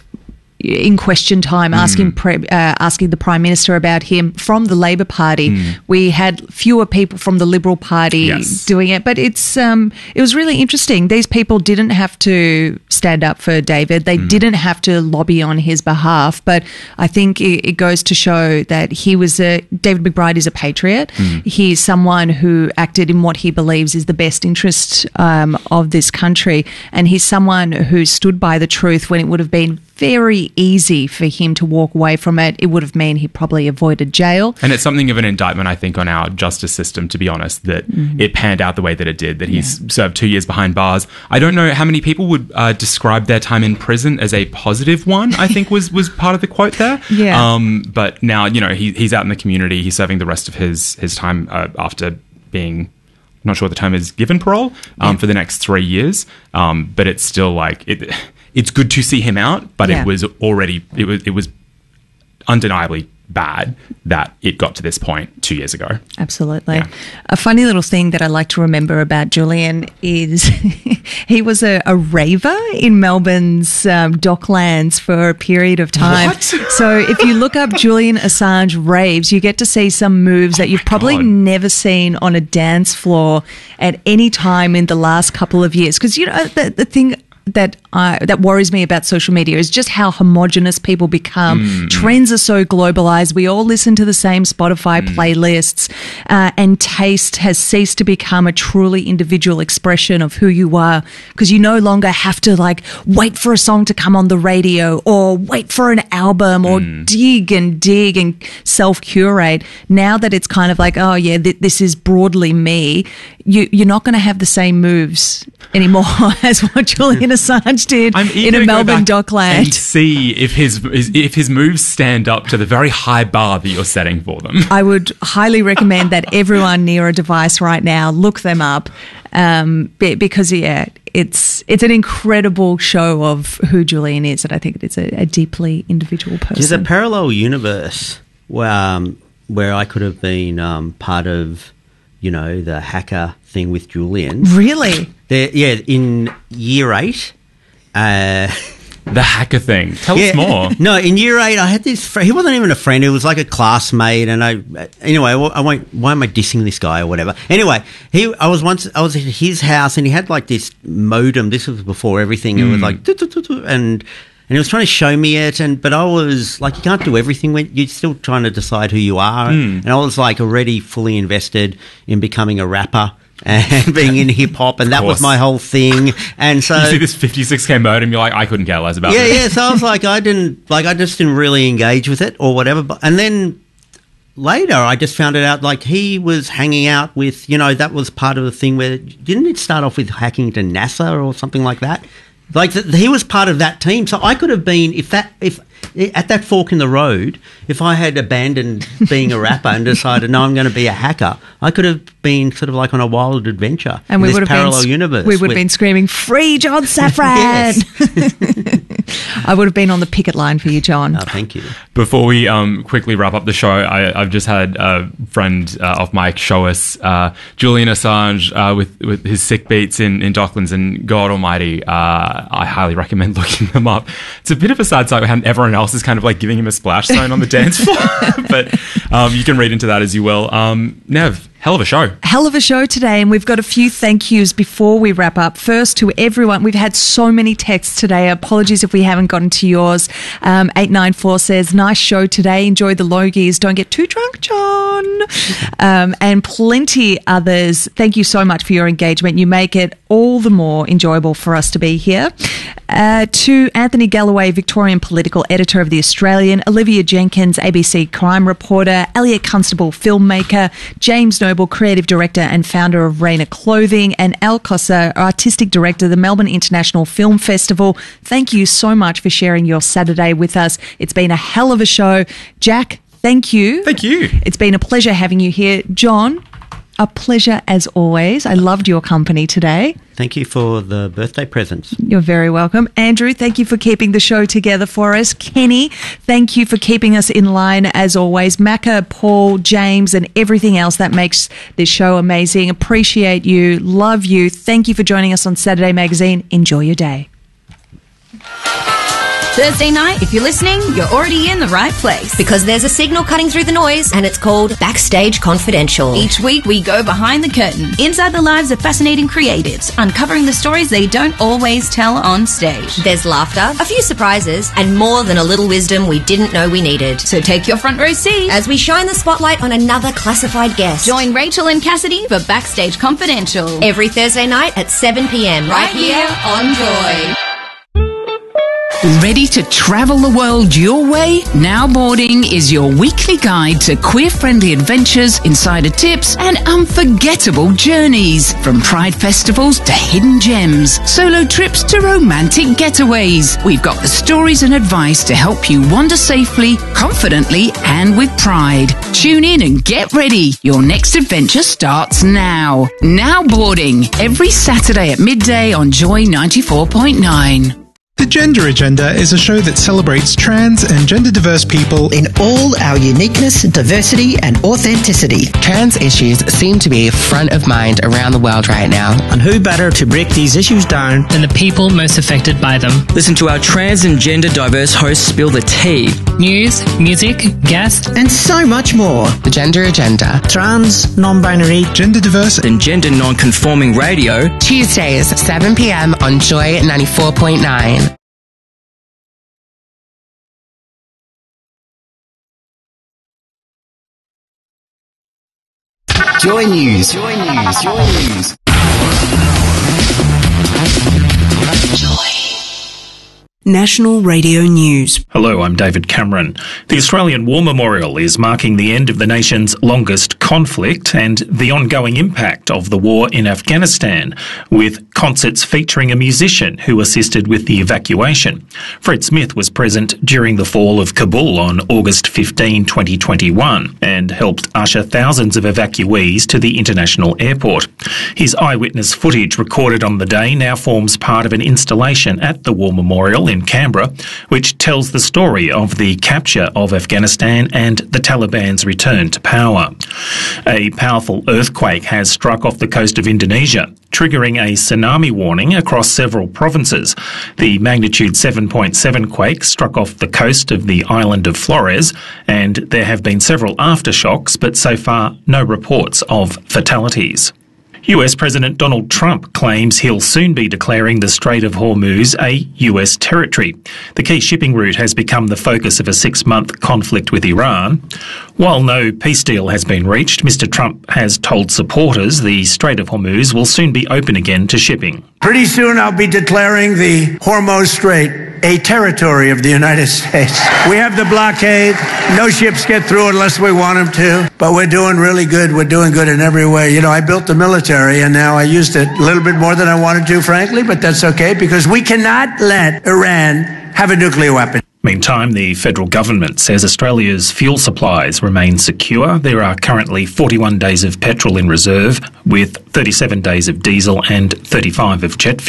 in question time, asking mm. pre, uh, asking the Prime Minister about him from the Labor Party. Mm. We had fewer people from the Liberal Party yes. doing it, but it's um, it was really interesting. These people didn't have to stand up for David. They mm. didn't have to lobby on his behalf, but I think it, it goes to show that he was a David McBride is a patriot. Mm. He's someone who acted in what he believes is the best interest um, of this country, and he's someone who stood by the truth when it would have been very easy for him to walk away from it. It would have meant he probably avoided jail. And it's something of an indictment, I think, on our justice system, to be honest, that mm-hmm. it panned out the way that it did, that he's yeah. served two years behind bars. I don't know how many people would uh, describe their time in prison as a positive one, I think was, was part of the quote there. Yeah. Um, but now, you know, he, he's out in the community. He's serving the rest of his, his time uh, after being... I'm not sure what the term is, given parole um, yeah. for the next three years. Um, but it's still like... it. It's good to see him out, but yeah. it was already it was it was undeniably bad that it got to this point two years ago. Absolutely. Yeah. A funny little thing that I like to remember about Julian is he was a, a raver in Melbourne's um, Docklands for a period of time. What? So if you look up Julian Assange raves, you get to see some moves oh that you've probably God. never seen on a dance floor at any time in the last couple of years. Because, you know, the, the thing... that I, that worries me about social media is just how homogenous people become. Mm. Trends are so globalized. We all listen to the same Spotify mm. playlists, uh, and taste has ceased to become a truly individual expression of who you are, because you no longer have to like wait for a song to come on the radio or wait for an album or mm. dig and dig and self-curate. Now that it's kind of like, oh yeah, th- this is broadly me, you, you're not going to have the same moves anymore as what Julian Assange did in a Melbourne dockland. And see if his if his moves stand up to the very high bar that you're setting for them. I would highly recommend that everyone near a device right now look them up, um, because yeah, it's it's an incredible show of who Julian is, and I think it's a, a deeply individual person. There's a parallel universe where um, where I could have been um, part of, you know, the hacker thing with Julian. Really? There, yeah, in year eight. Uh, the hacker thing. Tell yeah, us more. No, in year eight, I had this friend. He wasn't even a friend. He was like a classmate. And I, anyway, I won't, why am I dissing this guy or whatever? Anyway, he, I was once, I was at his house and he had like this modem. This was before everything. It mm. was like, doo, doo, doo, doo, and, and he was trying to show me it, and but I was like, you can't do everything when you're still trying to decide who you are. Mm. And I was like already fully invested in becoming a rapper and being in hip hop, and that was my whole thing. And so you see this fifty-six K modem, you're like, I couldn't care less about yeah, this. Yeah, so I was like, I didn't like, I just didn't really engage with it or whatever. But and then later, I just found it out. Like he was hanging out with, you know, that was part of the thing where didn't it start off with hacking to NASA or something like that? Like the, he was part of that team, so I could have been if that if at that fork in the road, if I had abandoned being a rapper and decided no, I'm going to be a hacker, I could have been sort of like on a wild adventure and in we this would have parallel been, universe. We would have been screaming, "Free John Safran!" I would have been on the picket line for you, John. Oh, thank you. Before we um, quickly wrap up the show, I, I've just had a friend uh, of Mike show us uh, Julian Assange uh, with, with his sick beats in, in Docklands, and God almighty, uh, I highly recommend looking them up. It's a bit of a sad sight how everyone else is kind of like giving him a splash zone on the dance floor, but um, you can read into that as you will. Um, Nev, Hell of a show. Hell of a show today, and we've got a few thank yous before we wrap up. First, to everyone. We've had so many texts today. Apologies if we haven't gotten to yours. Um, eight nine four says, nice show today. Enjoy the Logies. Don't get too drunk, John. Um, and plenty others. Thank you so much for your engagement. You make it all the more enjoyable for us to be here. Uh, to Anthony Galloway, Victorian political editor of The Australian, Olivia Jenkins, A B C crime reporter, Elliot Constable, filmmaker, James Noble, creative director and founder of Rainer Clothing, and Al Cossa, artistic director of the Melbourne International Film Festival. Thank you so much for sharing your Saturday with us. It's been a hell of a show. Jack, thank you. Thank you. It's been a pleasure having you here. John, a pleasure as always. I loved your company today. Thank you for the birthday presents. You're very welcome. Andrew, thank you for keeping the show together for us. Kenny, thank you for keeping us in line as always. Macca, Paul, James, and everything else that makes this show amazing. Appreciate you. Love you. Thank you for joining us on Saturday Magazine. Enjoy your day. Thursday night, if you're listening, you're already in the right place. Because there's a signal cutting through the noise, and it's called Backstage Confidential. Each week, we go behind the curtain, inside the lives of fascinating creatives, uncovering the stories they don't always tell on stage. There's laughter, a few surprises, and more than a little wisdom we didn't know we needed. So take your front row seat as we shine the spotlight on another classified guest. Join Rachel and Cassidy for Backstage Confidential. Every Thursday night at seven p.m. right here on Joy. Ready to travel the world your way? Now Boarding is your weekly guide to queer-friendly adventures, insider tips, and unforgettable journeys. From pride festivals to hidden gems, solo trips to romantic getaways. We've got the stories and advice to help you wander safely, confidently, and with pride. Tune in and get ready. Your next adventure starts now. Now Boarding, every Saturday at midday on Joy ninety-four point nine. The Gender Agenda is a show that celebrates trans and gender-diverse people in all our uniqueness, diversity and authenticity. Trans issues seem to be front of mind around the world right now. And who better to break these issues down than the people most affected by them? Listen to our trans and gender-diverse hosts spill the tea. News, music, guests, and so much more. The Gender Agenda. Trans, non-binary, gender-diverse and gender non-conforming radio. Tuesdays, seven p.m. on Joy ninety-four point nine. Joy News. Joy News. Joy News. Joy. National Radio News. Hello, I'm David Cameron. The Australian War Memorial is marking the end of the nation's longest conflict and the ongoing impact of the war in Afghanistan, with concerts featuring a musician who assisted with the evacuation. Fred Smith was present during the fall of Kabul on August fifteenth, twenty twenty-one, and helped usher thousands of evacuees to the international airport. His eyewitness footage recorded on the day now forms part of an installation at the War Memorial in Canberra, which tells the story of the capture of Afghanistan and the Taliban's return to power. A powerful earthquake has struck off the coast of Indonesia, triggering a tsunami warning across several provinces. The magnitude seven point seven quake struck off the coast of the island of Flores, and there have been several aftershocks, but so far no reports of fatalities. U S President Donald Trump claims he'll soon be declaring the Strait of Hormuz a U S territory. The key shipping route has become the focus of a six-month conflict with Iran. While no peace deal has been reached, Mister Trump has told supporters the Strait of Hormuz will soon be open again to shipping. Pretty soon I'll be declaring the Hormuz Strait a territory of the United States. We have the blockade. No ships get through unless we want them to. But we're doing really good. We're doing good in every way. You know, I built the military, and now I used it a little bit more than I wanted to, frankly, but that's okay, because we cannot let Iran have a nuclear weapon. Meantime, the federal government says Australia's fuel supplies remain secure. There are currently forty-one days of petrol in reserve, with thirty-seven days of diesel and thirty-five of jet fuel.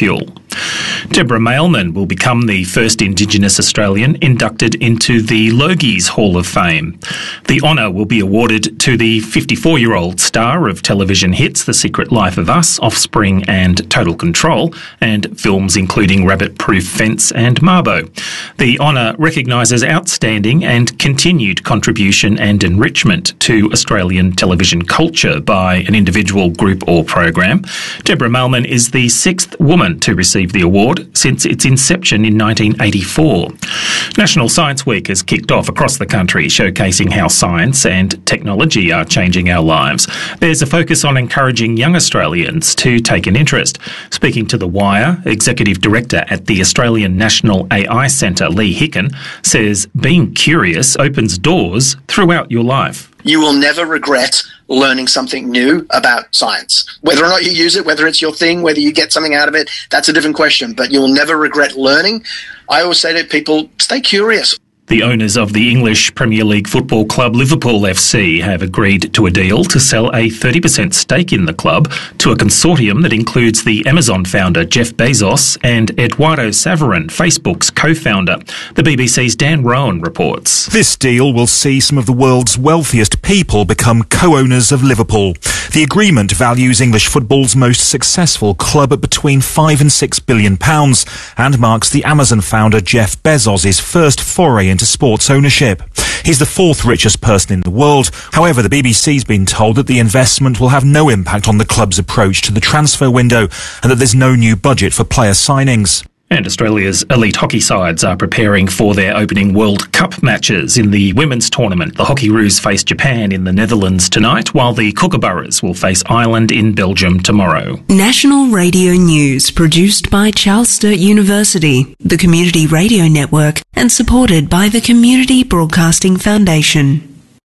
Deborah Mailman will become the first Indigenous Australian inducted into the Logies Hall of Fame. The honour will be awarded to the fifty-four-year-old star of television hits The Secret Life of Us, Offspring and Total Control, and films including Rabbit Proof Fence and Marbo. The honour recognises outstanding and continued contribution and enrichment to Australian television culture by an individual, group or program. Deborah Mailman is the sixth woman to receive the award since its inception in nineteen eighty-four. National Science Week has kicked off across the country, showcasing how science and technology are changing our lives. There's a focus on encouraging young Australians to take an interest. Speaking to The Wire, Executive Director at the Australian National A I Centre, Lee Hicken, says being curious opens doors throughout your life. You will never regret learning something new about science. Whether or not you use it, whether it's your thing, whether you get something out of it, that's a different question, but you'll never regret learning. I always say to people, stay curious. The owners of the English Premier League football club Liverpool F C have agreed to a deal to sell a thirty percent stake in the club to a consortium that includes the Amazon founder Jeff Bezos and Eduardo Saverin, Facebook's co-founder. The B B C's Dan Rowan reports. This deal will see some of the world's wealthiest people become co-owners of Liverpool. The agreement values English football's most successful club at between five and six billion pounds and marks the Amazon founder Jeff Bezos' first foray into sports ownership. He's the fourth richest person in the world. However, the B B C's been told that the investment will have no impact on the club's approach to the transfer window and that there's no new budget for player signings. And Australia's elite hockey sides are preparing for their opening World Cup matches. In the women's tournament, the Hockeyroos face Japan in the Netherlands tonight, while the Kookaburras will face Ireland in Belgium tomorrow. National Radio News, produced by Charles Sturt University, the Community Radio Network, and supported by the Community Broadcasting Foundation.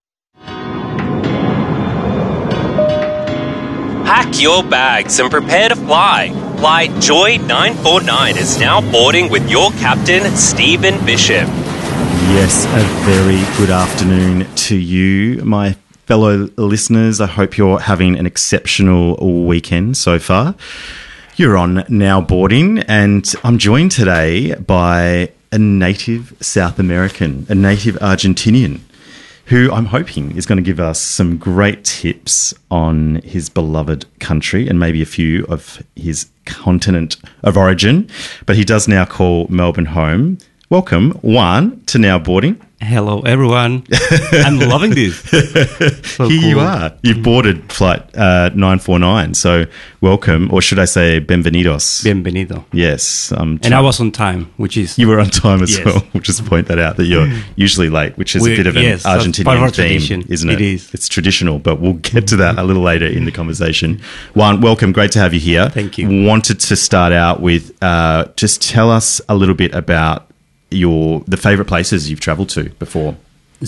Pack your bags and prepare to fly. Flight Joy nine four nine is now boarding with your captain, Stephen Bishop. Yes, a very good afternoon to you, my fellow listeners. I hope you're having an exceptional weekend so far. You're on Now Boarding, and I'm joined today by a native South American, a native Argentinian, who I'm hoping is going to give us some great tips on his beloved country and maybe a few of his continent of origin. But he does now call Melbourne home. Welcome, Juan, to Now Boarding. Hello, everyone. I'm loving this. So Here cool. you are. You've boarded flight uh, nine four nine. So welcome, or should I say bienvenidos? Bienvenido. Yes. Um, and I was on time, which is... You were on time as yes. well. We'll just point that out, that you're usually late, which is We're, a bit of an yes, Argentinian theme, tradition. isn't it? It is. It's traditional, but we'll get to that a little later in the conversation. Juan, welcome. Great to have you here. Thank you. Wanted to start out with uh, just tell us a little bit about your the favourite places you've travelled to before.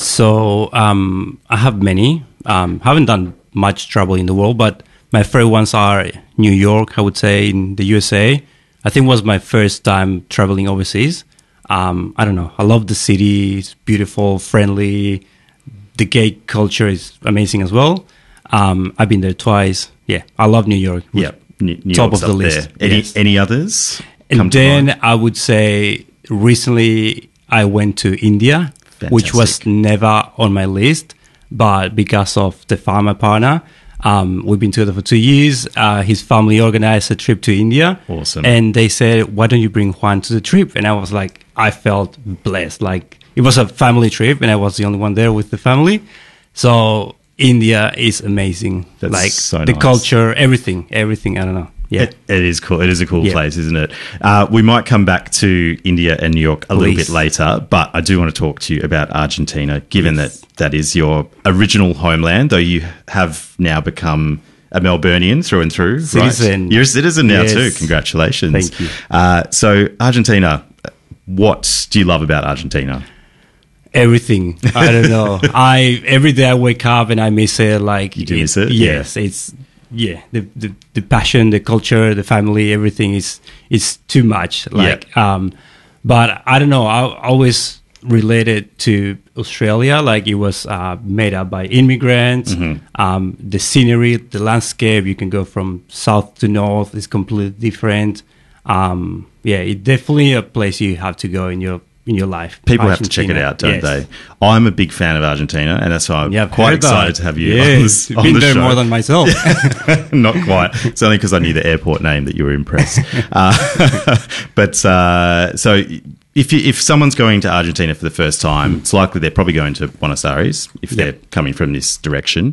So um, I have many. Um, haven't done much travel in the world, but my favorite ones are New York, I would say, in the U S A. I think it was my first time traveling overseas. Um, I don't know. I love the city. It's beautiful, friendly. The gay culture is amazing as well. Um, I've been there twice. Yeah, I love New York. Yeah, New, New top York's of the up list. There. Any Yes. any others? And then I would say recently I went to India, Fantastic. which was never on my list, but because of the farmer partner, um, we've been together for two years. Uh, his family organized a trip to India. Awesome. And they said, why don't you bring Juan to the trip? And I was like, I felt blessed. Like it was a family trip and I was the only one there with the family. So India is amazing. That's like so the nice. culture, everything, everything. I don't know. Yeah. It, it is cool. It is a cool Yeah. place, isn't it? Uh, we might come back to India and New York a little Please. bit later, but I do want to talk to you about Argentina, given Yes. that that is your original homeland, though you have now become a Melburnian through and through. Citizen. Right? You're a citizen now Yes. too. Congratulations. Thank you. Uh, so, Argentina, what do you love about Argentina? Everything. I don't know. I every day I wake up and I miss it. Like You do it- miss it? Yes, it's yeah. The, the the passion, the culture, the family, everything is is too much. Like um, but I don't know. I always related to Australia. Like it was uh, made up by immigrants. Mhm. Um, the scenery, the landscape. You can go from south to north. Is completely different. Um, yeah, it's definitely a place you have to go in your in your life. People have to check it out, don't yes. they? I'm a big fan of Argentina, and that's why I'm yeah, quite excited to have you yes. on, this, You've on been the there show. more than myself. Not quite. It's only because I knew the airport name that you were impressed. uh, but uh, so if you, if someone's going to Argentina for the first time, it's likely they're probably going to Buenos Aires if they're Yep. coming from this direction.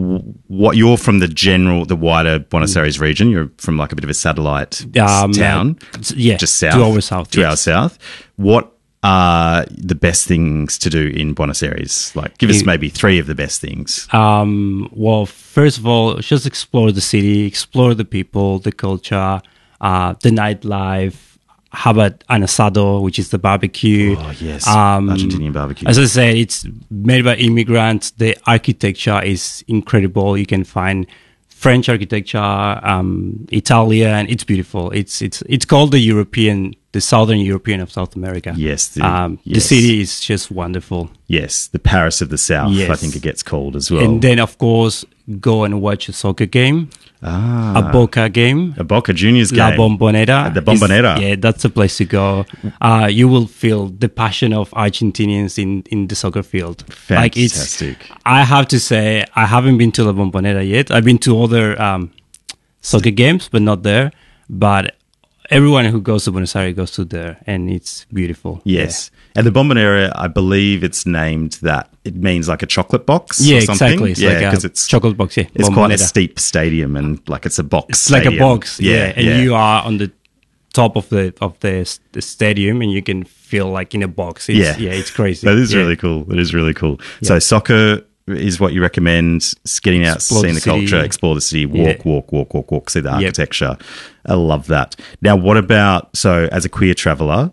What you're from the general, the wider Buenos Aires region. You're from like a bit of a satellite Um, town, uh, yeah, just south, two hours south, two yes. hours south. What are the best things to do in Buenos Aires? Like, give us You- maybe three of the best things. Um, well, first of all, just explore the city, explore the people, the culture, uh, the nightlife. How about an asado, which is the barbecue? Oh, yes. Um, Argentinian barbecue. As I said, it's made by immigrants. The architecture is incredible. You can find French architecture, um, Italian. It's beautiful. It's it's it's called the European, the Southern European of South America. Yes, the- um, the yes. city is just wonderful. Yes, the Paris of the South, Yes. I think it gets called as well. And then, of course, go and watch a soccer game, ah, a Boca game, a Boca Juniors La game. Bombonera. At the Bombonera. Is- yeah, that's the place to go. Uh, you will feel the passion of Argentinians in, in the soccer field. Like Fantastic. it's, I have to say, I haven't been to La Bombonera yet. I've been to other um, soccer games, but not there. But everyone who goes to Buenos Aires goes to there, and it's beautiful. Yes. And the Bombonera, I believe it's named that. It means like a chocolate box Yeah, or something. exactly. It's yeah, like a because it's chocolate box, yeah. It's quite a Bombonera. steep stadium and like it's a box. It's like a stadium. box, yeah, and yeah. you are on the top of the of the, s- the stadium, and you can feel like in a box. It's, yeah, yeah, it's crazy. That is Yeah. really cool. That is really cool. Yeah. So soccer is what you recommend, s- getting out, Explore seeing the the, culture, city. explore the city, Yeah. walk, walk, walk, walk, walk, see the Yep. architecture. I love that. Now, what about, so as a queer traveller,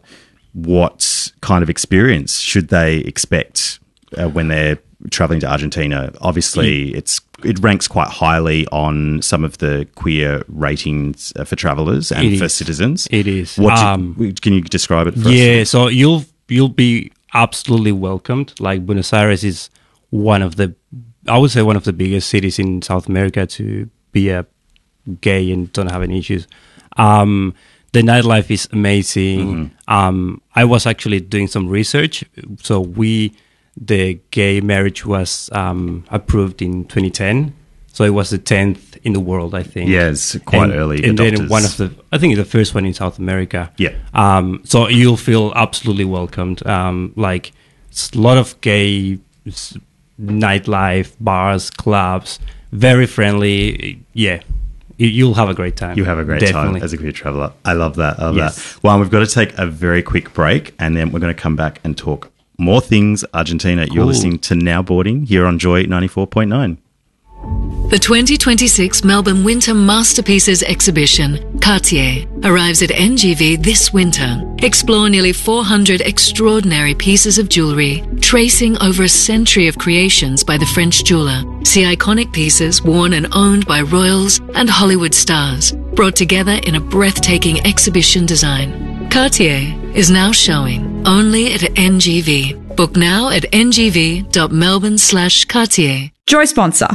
what kind of experience should they expect uh, when they're travelling to Argentina? Obviously, it's it ranks quite highly on some of the queer ratings uh, for travellers and It for is. citizens. It is. What do- Um, can you describe it for us? Yeah, so you'll you'll be absolutely welcomed. Like Buenos Aires is one of the, I would say one of the biggest cities in South America to be a gay and don't have any issues. Um, the nightlife is amazing. Um, I was actually doing some research. So we, the gay marriage was um, approved in twenty ten. So it was the tenth in the world, I think. Yeah, it's quite and, early And then adopters. one of the, I think the first one in South America. Yeah. Um, so you'll feel absolutely welcomed. Um, like it's a lot of gay s- nightlife, bars, clubs, very friendly. Yeah, you, you'll have a great time. You have a great Definitely. time as a queer traveller. I love that. I love Yes. that. Well, we've got to take a very quick break and then we're going to come back and talk more things Argentina. You're Cool. listening to Now Boarding here on Joy ninety-four point nine. The twenty twenty-six Melbourne Winter Masterpieces exhibition, Cartier, arrives at N G V this winter. Explore nearly four hundred extraordinary pieces of jewellery, tracing over a century of creations by the French jeweller. See iconic pieces worn and owned by royals and Hollywood stars, brought together in a breathtaking exhibition design. Cartier is now showing only at N G V. Book now at ngv.melbourne slash Cartier. Joy sponsor.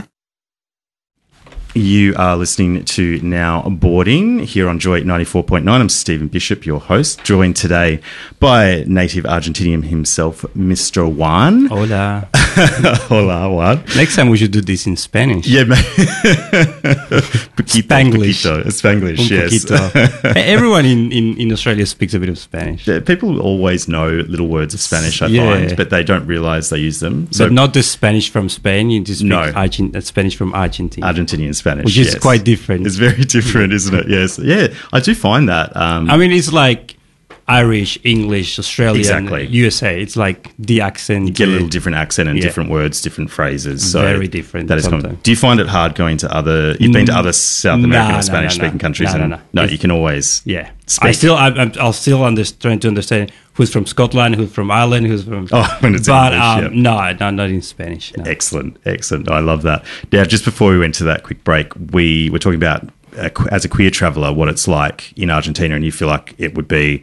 You are listening to Now Boarding here on Joy ninety-four point nine. I'm Stephen Bishop, your host, joined today by native Argentinian himself, Mister Juan. Hola. Hola, Juan. Next time we should do this in Spanish. Yeah, man. Poquito, Spanglish. poquito. Spanglish, Un yes. poquito. Everyone in, in, in Australia speaks a bit of Spanish. Yeah, people always know little words of Spanish, I Yeah. find, but they don't realise they use them. but not the Spanish from Spain. You just speak No. Argent- uh, Spanish from Argentina. Argentinian Spanish, Which is yes. quite different. It's very different, isn't it? Yes. Yeah, I do find that. Um, I mean, it's like Irish, English, Australian, Exactly. U S A. It's like the accent. you get a uh, little different accent and yeah. different words, different phrases. So Very different That is common. sometimes. Do you find it hard going to other? You've been to Mm, other South no, American no, or Spanish no, no. speaking countries, No, no, and no. no, It's- you can always Yeah, speak. I still, I'm, I'm, I'll still under, trying to understand who's from Scotland, who's from Ireland, who's from. Oh, when it's but English, um, yeah. no, no, not in Spanish. No. Excellent, excellent. I love that. Now, just before we went to that quick break, we were talking about uh, qu- as a queer traveller what it's like in Argentina, and you feel like it would be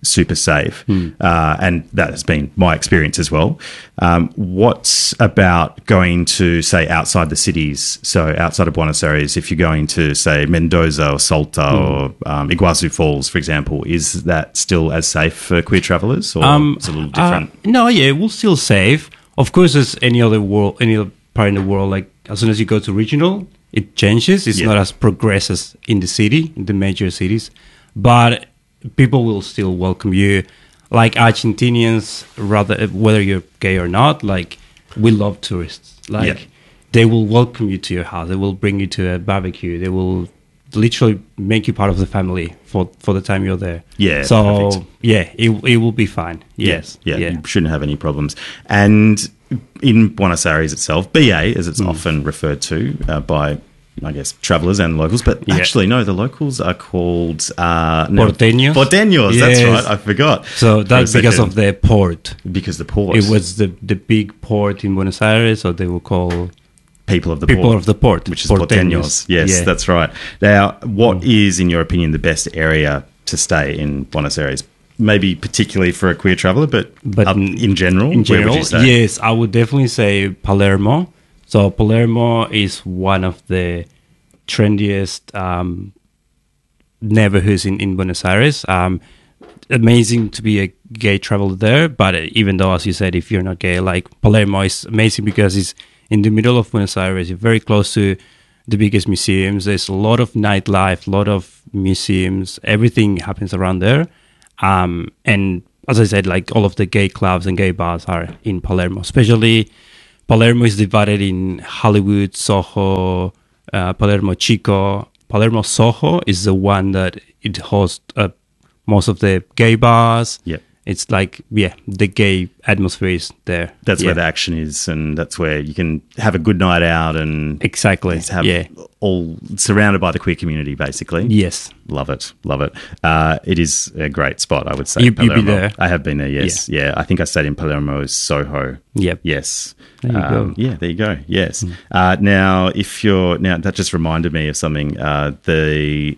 super safe, Hmm. uh, and that has been my experience as well. Um, what's about going to, say, outside the cities, so outside of Buenos Aires, if you're going to, say, Mendoza or Salta Hmm. or um, Iguazu Falls, for example, is that still as safe for queer travellers, or Um, is it a little different? Uh, no, yeah, we'll still safe. Of course, as any other world, any other part in the world, like as soon as you go to regional, it changes. It's Yeah. not as progressed as in the city, in the major cities, but people will still welcome you. Like Argentinians, rather whether you're gay or not, like we love tourists. Like Yeah. they will welcome you to your house. They will bring you to a barbecue. They will literally make you part of the family for, for the time you're there. Yeah, So perfect. yeah, it it will be fine. Yes. Yeah, you shouldn't have any problems. And in Buenos Aires itself, B A, as it's often referred to uh, by, I guess, travellers and locals, but Yeah. actually, no, the locals are called... Uh, no, Porteños. Porteños, that's Yes. right, I forgot. So for a that's because second. of the port. Because the port. It was the, the big port in Buenos Aires, so they will call People of the people port. of the port, Which is Porteños. Yes, Yeah. that's right. Now, what is, in your opinion, the best area to stay in Buenos Aires? Maybe particularly for a queer traveller, but, But um, in general, In where general, would you say? yes, I would definitely say Palermo. So Palermo is one of the trendiest um, neighborhoods in, in Buenos Aires. Um, amazing to be a gay traveler there, but even though, as you said, if you're not gay, like Palermo is amazing because it's in the middle of Buenos Aires. You're very close to the biggest museums. There's a lot of nightlife, a lot of museums. Everything happens around there. Um, and as I said, like all of the gay clubs and gay bars are in Palermo. Especially Palermo is divided in Hollywood, Soho, uh, Palermo Chico. Palermo Soho is the one that it hosts uh, most of the gay bars. Yep. It's like, yeah, the gay atmosphere is there. That's yeah. where the action is, and that's where you can have a good night out and exactly have yeah. all surrounded by the queer community, basically. Yes, love it, love it. Uh, it is a great spot, I would say. You- you've been Palermo. there? I have been there. Yes, yeah. I think I stayed in Palermo's Soho. Yep. Yes. There you Um, go. Yeah, there you go. Yes. Uh, now, if you're now, that just reminded me of something. Uh, the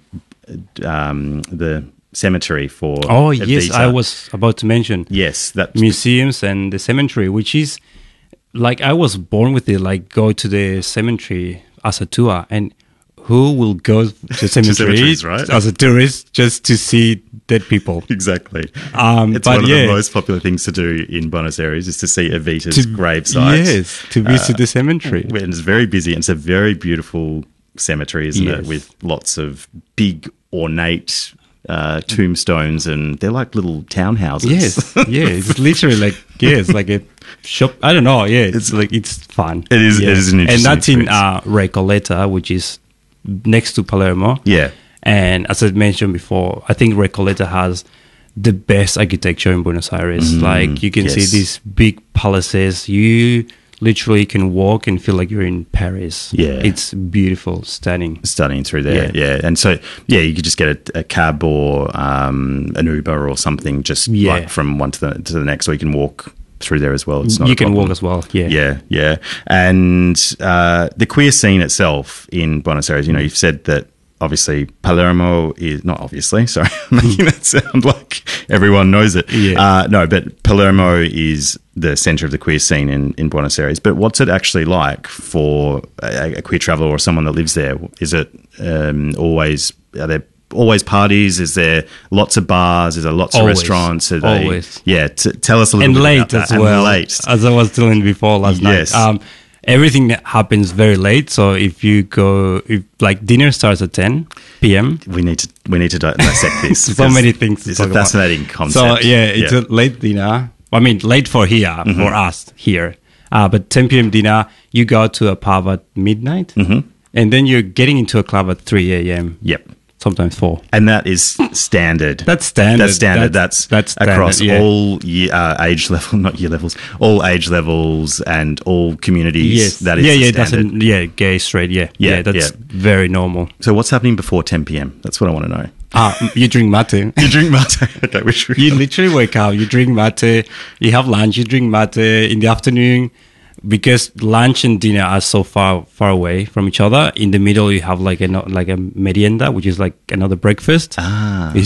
um, the cemetery for Oh yes, Evita. I was about to mention. Yes, that museums and the cemetery, which is like I was born with it. Like go to the cemetery as a tour, and who will go to cemetery cemeteries, right? as a tourist just to see dead people? Exactly. Um, it's but one of yeah, the most popular things to do in Buenos Aires is to see Evita's To- gravesite. yes, to visit the cemetery. And it's very busy, and it's a very beautiful cemetery, isn't Yes. it? With lots of big, ornate uh, tombstones, and they're like little townhouses. Yes, yeah, it's literally like yeah, it's like a shop. I don't know. Yeah, it's, like it's fun. It is- Yeah. it is an and interesting that's in experience. uh, Recoleta, which is next to Palermo. Yeah. And as I mentioned before, I think Recoleta has the best architecture in Buenos Aires. Mm, like you can yes. see these big palaces. You literally can walk and feel like you're in Paris. Yeah. It's beautiful, stunning. Stunning through there, Yeah. yeah. And so, yeah, you could just get a, a cab or um, an Uber or something, just Yeah. like from one to the to the next, or you can walk through there as well. It's not You a can problem. walk as well, yeah. yeah, yeah. And uh, the queer scene itself in Buenos Aires, you know, you've said that obviously Palermo is not obviously. Sorry, I'm making that sound like everyone knows it. Yeah. Uh, no, but Palermo is the center of the queer scene in, in Buenos Aires. But what's it actually like for a, a queer traveler or someone that lives there? Is it um, always, are there always parties? Is there lots of bars? Is there lots Always. of restaurants? Are they, Always. Yeah, t- tell us a little And bit late about that. as And well. late. As I was telling before last Yes. night. Um, everything that happens very late. So if you go, if like dinner starts at ten p.m. We need to we need to di- dissect this. so because many things. To It's talk a about. fascinating concept. So yeah, it's a late dinner. I mean, late for here Mm-hmm. for us here. Uh, but ten p.m. dinner, you go to a pub at midnight, Mm-hmm. and then you're getting into a club at three a.m. Yep. Sometimes four. And that is standard. That's standard. That's standard. That's, That's- that's across standard, yeah. all year, uh, age level, not year levels, all age levels and all communities. Yes. That is yeah, the yeah, that's standard. a, yeah, gay, straight, yeah. Yeah, Yeah, that's yeah. very normal. So what's happening before ten p.m.? That's what I want to know. Ah, you drink mate. You drink mate. Okay, we should. You literally wake up, you drink mate, you have lunch, you drink mate in the afternoon. Because lunch and dinner are so far far away from each other. In the middle, you have like a like a merienda, which is like another breakfast. Ah. It's like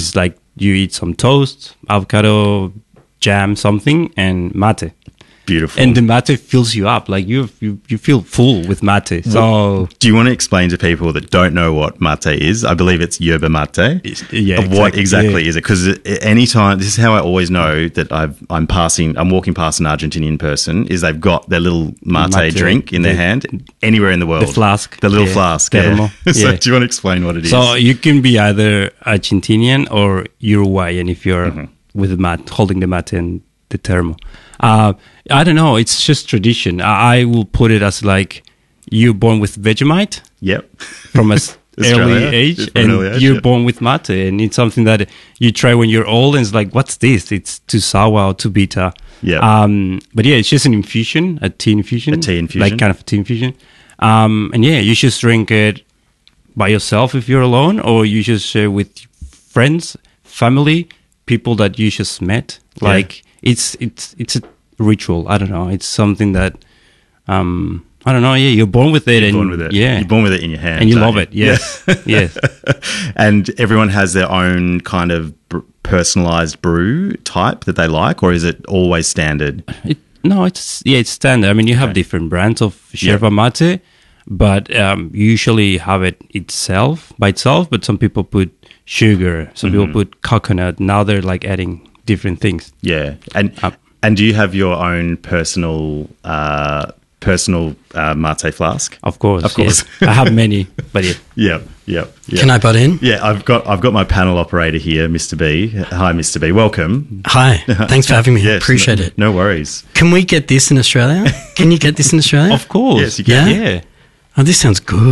you eat some toast, avocado, jam, something, and mate. Beautiful. And the mate fills you up. Like you, you, you feel full with mate. So, do you want to explain to people that don't know what mate is? I believe it's yerba mate. Yeah. What exactly, exactly yeah. is it? Because anytime, this is how I always know that I've, I'm passing, I'm walking past an Argentinian person, is they've got their little mate, Mate, drink in their the- hand anywhere in the world. The flask. The little Yeah. flask. Termo. Yeah. So Yeah. do you want to explain what it is? So you can be either Argentinian or Uruguayan if you're Mm-hmm. with the mat, holding the mate and the thermo. Uh, I don't know. It's just tradition. I, I will put it as like you're born with Vegemite. Yep. From a s- Australia, early age, from and early age, you're yeah. born with mate, and it's something that you try when you're old, and it's like, what's this? It's too sour or too bitter. Yeah. Um, but yeah, it's just an infusion, a tea infusion, A tea infusion. like kind of a tea infusion. Um, and yeah, you just drink it by yourself if you're alone, or you just share with friends, family, people that you just met. Yeah. Like it's it's it's a ritual. I don't know. It's something that um I don't know. Yeah, you're born with it. You're and born with it. Yeah, You're born with it in your hand. and you aren't love it. Yes, yes. And everyone has their own kind of br- personalized brew type that they like, or is it always standard? It, no, it's yeah, it's standard. I mean, you have different brands of yerba mate, but um, you usually have it itself by itself. But some people put sugar, some Mhm. people put coconut. Now they're like adding different things. Yeah, and and do you have your own personal uh, personal uh, mate flask? Of course, of course. yes. I have many, but yeah. Yep, yep, yep. Can I butt in? Yeah, I've got I've got my panel operator here, Mister B. Hi, Mister B. Welcome. Hi. Thanks for having me. Yes, Appreciate no, it. No worries. Can we get this in Australia? Can you get this in Australia? Of course. Yes, you can. Yeah? Yeah. Oh, this sounds good.